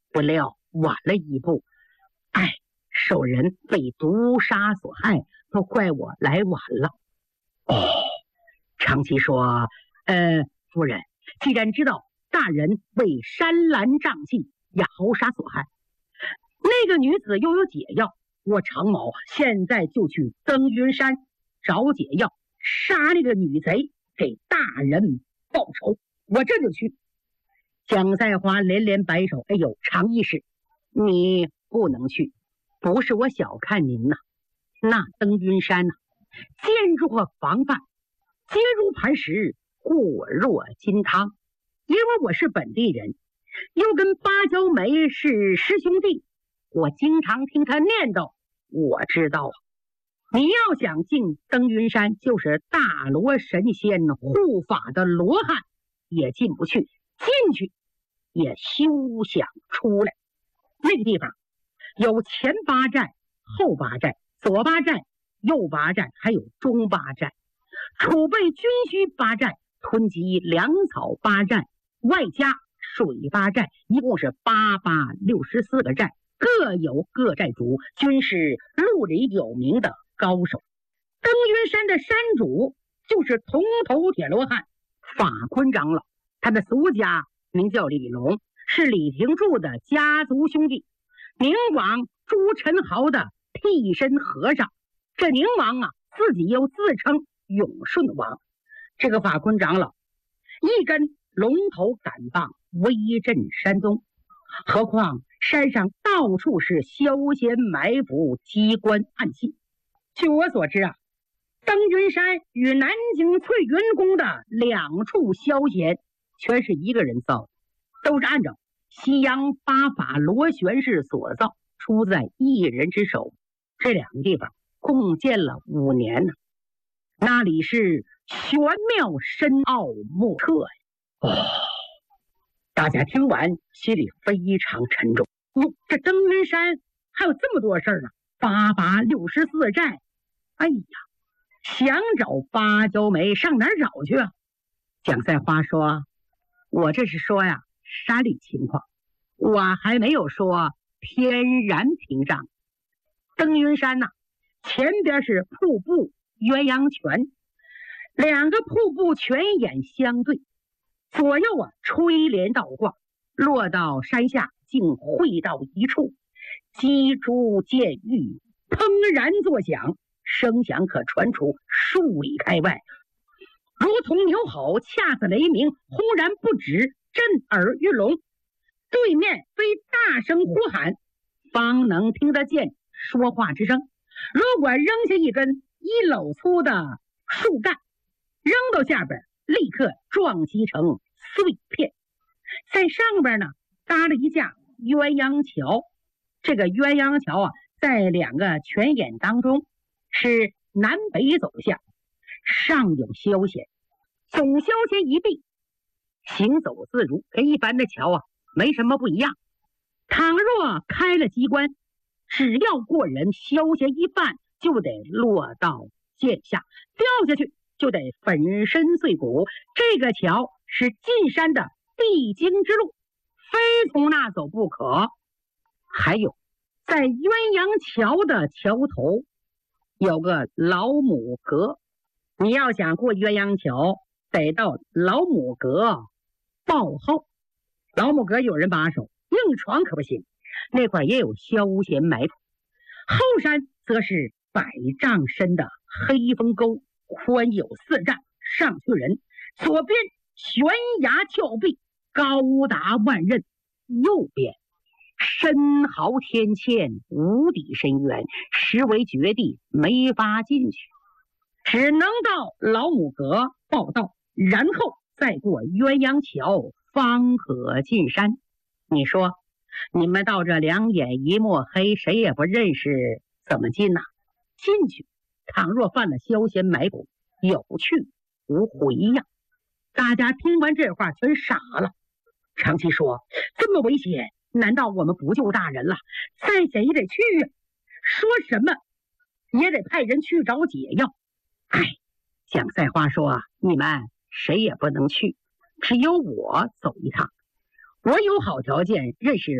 不料晚了一步，受人被毒杀所害，都怪我来晚了。长崎说，夫人，既然知道大人为山兰瘴气要豪杀所害，那个女子又有解药，我长毛现在就去登云山找解药，杀那个女贼，给大人报仇。我这就去。蒋赛华连连摆手，哎呦，常医师，你不能去，不是我小看您呐，那登云山呐，坚如防范，坚如磐石，固若金汤。因为我是本地人，又跟芭蕉梅是师兄弟，我经常听他念叨，我知道啊。你要想进登云山，就是大罗神仙护法的罗汉也进不去，进去也休想出来。那个地方有前八寨、后八寨、左八寨、右八寨，还有中八寨，储备军需八寨，囤积粮草八寨，外加水八寨，一共是864个寨，各有各寨主，均是陆里有名的高手。登云山的山主就是铜头铁罗汉法坤长老，他的俗家名叫李龙，是李廷柱的家族兄弟，宁王朱宸濠的替身和尚。这宁王啊，自己又自称永顺王。这个法坤长老一根龙头杆棒威震山东，何况山上到处是消闲埋伏，机关暗器。据我所知啊，登云山与南京翠云宫的两处消闲全是一个人造的，都是按照西洋八法螺旋式所造，出在一人之手。这两个地方共建了5年呢，那里是玄妙深奥莫测呀。大家听完心里非常沉重。这登云山还有这么多事儿呢，864寨。哎呀，想找芭蕉梅上哪儿找去啊？蒋赛花说，我这是说呀山里情况，我还没有说天然屏障。登云山呐，前边是瀑布鸳鸯泉，两个瀑布泉眼相对，左右啊垂帘倒挂，落到山下竟汇到一处，击珠剑玉砰然作响，声响可传出数里开外，如同牛吼，恰似雷鸣，轰然不止，震耳欲聋。对面非大声呼喊，方能听得见说话之声。如果扔下一根1篓粗的树干，扔到下边，立刻撞击成碎片。在上边呢搭了一架鸳鸯桥，这个鸳鸯桥啊，在两个泉眼当中，是南北走向，上有消闲，总消闲一地，行走自如，跟一般的桥啊没什么不一样。倘若开了机关，只要过人消闲一半，就得落到剑下，掉下去就得粉身碎骨。这个桥是进山的必经之路，非从那走不可。还有，在鸳鸯桥的桥头有个老母阁，你要想过鸳鸯桥，得到老母阁报号。老母阁有人把守，硬闯可不行，那块也有消闲埋伏。后山则是100丈深的黑风沟，宽有4丈，上去人。左边悬崖峭壁，高达万仞；右边深壕天堑，无底深渊，实为绝地，没法进去，只能到老母阁报到，然后再过鸳鸯桥方可进山。你说你们到这两眼一抹黑，谁也不认识，怎么进呢？进去倘若犯了消闲埋伏，有去无回呀。大家听完这话全傻了。长期说，这么危险，难道我们不救大人了？再险也得去呀，说什么也得派人去找解药。蒋赛花说啊，你们谁也不能去，只有我走一趟。我有好条件，认识